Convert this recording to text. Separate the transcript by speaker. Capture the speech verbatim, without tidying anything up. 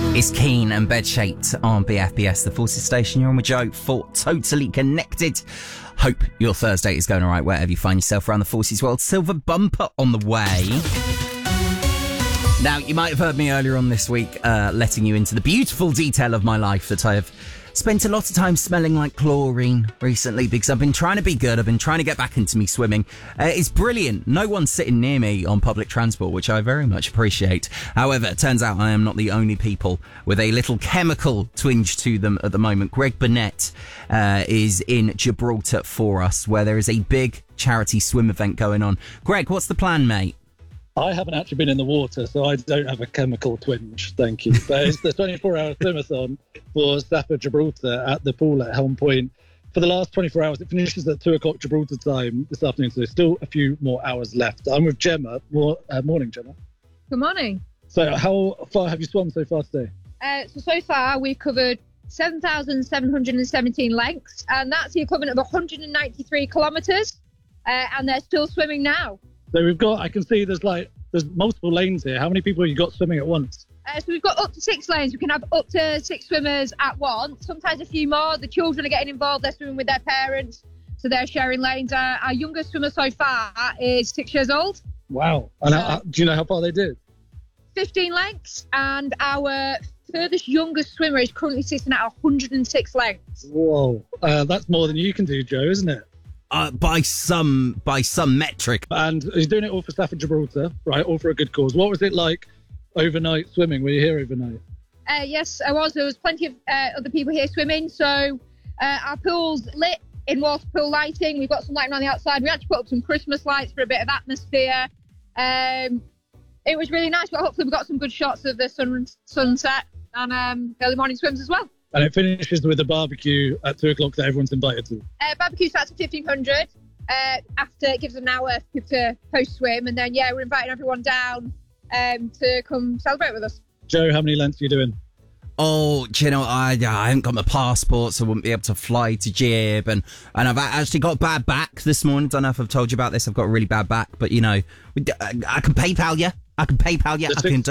Speaker 1: It's Keen and Bed Shaped on B F B S, the Forces station. You're on with Joe for Totally Connected. Hope your Thursday is going all right wherever you find yourself around the Forces world. Silver bumper on the way. Now, you might have heard me earlier on this week uh, letting you into the beautiful detail of my life that I have spent a lot of time smelling like chlorine recently because I've been trying to be good. I've been trying to get back into me swimming. Uh, it's brilliant. No one's sitting near me on public transport, which I very much appreciate. However, it turns out I am not the only people with a little chemical twinge to them at the moment. Greg Burnett uh, is in Gibraltar for us, where there is a big charity swim event going on. Greg, what's the plan, mate?
Speaker 2: I haven't actually been in the water, so I don't have a chemical twinge, thank you. But it's the twenty-four hour swimathon for Stafford Gibraltar at the pool at Helm Point. For the last twenty-four hours, it finishes at two o'clock Gibraltar time this afternoon, so there's still a few more hours left. I'm with Gemma. More, uh, morning, Gemma.
Speaker 3: Good morning.
Speaker 2: So how far have you swum so far today?
Speaker 3: Uh, so, so far, we've covered seven thousand seven hundred seventeen lengths, and that's the equivalent of one hundred ninety-three kilometres, uh, and they're still swimming now.
Speaker 2: So we've got, I can see there's like, there's multiple lanes here. How many people have you got swimming at once?
Speaker 3: Uh, so we've got up to six lanes. We can have up to six swimmers at once, sometimes a few more. The children are getting involved. They're swimming with their parents, so they're sharing lanes. Uh, our youngest swimmer so far is six years old.
Speaker 2: Wow. And
Speaker 3: So-
Speaker 2: how, do you know how far they did?
Speaker 3: fifteen lengths, and our furthest youngest swimmer is currently sitting at one hundred six lengths.
Speaker 2: Whoa. Uh, that's more than you can do, Joe, isn't it?
Speaker 1: Uh, by some by some metric.
Speaker 2: And he's doing it all for Stafford Gibraltar, right? All for a good cause. What was it like overnight swimming? Were you here overnight?
Speaker 3: Uh, yes, I was. There was plenty of uh, other people here swimming. So uh, our pool's lit in water pool lighting. We've got some lighting on the outside. We actually put up some Christmas lights for a bit of atmosphere. Um, it was really nice, but hopefully we got some good shots of the sun sunset and um, early morning swims as well.
Speaker 2: And it finishes with a barbecue at two o'clock that everyone's invited to.
Speaker 3: Uh, barbecue starts at fifteen hundred. Uh, after it gives an hour for people to post swim, and then yeah, we're inviting everyone down um, to come celebrate with us.
Speaker 2: Joe, how many lengths are you doing?
Speaker 1: Oh, do you know, I, I haven't got my passport, so I wouldn't be able to fly to Gib. And, and I've actually got bad back this morning. Don't know if I've told you about this. I've got a really bad back, but you know, I can PayPal you. I can PayPal you.
Speaker 2: The
Speaker 1: I
Speaker 2: six-
Speaker 1: can do